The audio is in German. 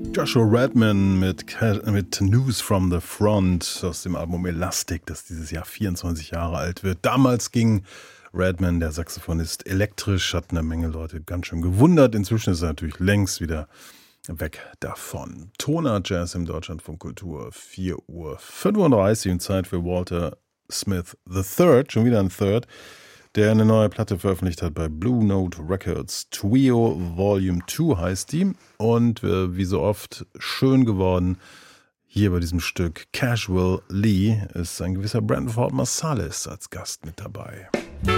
Joshua Redman mit News from the Front aus dem Album Elastic, das dieses Jahr 24 Jahre alt wird. Damals ging Redman, der Saxophonist, elektrisch, hat eine Menge Leute ganz schön gewundert. Inzwischen ist er natürlich längst wieder weg davon. Toner Jazz im Deutschlandfunk Kultur, 4:35 Uhr und Zeit für Walter Smith III, schon wieder ein Third, der eine neue Platte veröffentlicht hat bei Blue Note Records. Trio Volume 2 heißt die und wie so oft schön geworden hier bei diesem Stück Casual Lee ist ein gewisser Branford Marsalis als Gast mit dabei.